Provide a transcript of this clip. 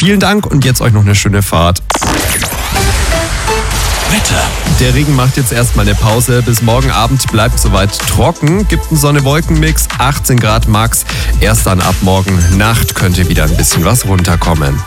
Vielen Dank und jetzt euch noch eine schöne Fahrt. Wetter. Der Regen macht jetzt erstmal eine Pause. Bis morgen Abend bleibt soweit trocken. Gibt einen Sonne-Wolken-Mix, 18 Grad max. Erst dann ab morgen Nacht könnte wieder ein bisschen was runterkommen.